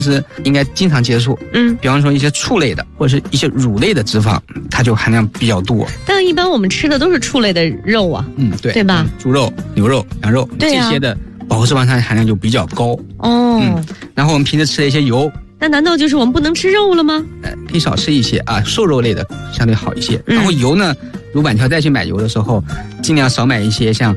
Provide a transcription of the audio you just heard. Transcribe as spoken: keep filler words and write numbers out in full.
是应该经常接触。 嗯， 比方说一些畜类的或者是一些乳类的脂肪，它就含量比较多。 但一般我们吃的都是畜类的肉啊， 嗯，对， 对吧？ 嗯、猪肉、牛肉、羊肉、 对啊、 这些的饱和脂肪酸含量就比较高。 哦， 嗯，然后我们平时吃的一些油， 那难道就是我们不能吃肉了吗？ 呃，可以少吃一些啊，瘦肉类的相对好一些。 嗯、 然后油呢，如板条再去买油的时候，尽量少买一些像